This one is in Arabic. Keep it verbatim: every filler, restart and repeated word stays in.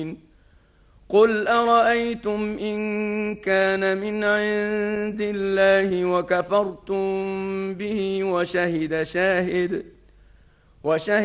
قل أرأيتم إن كان من عند الله وكفرتم به وشهد شاهد وشهد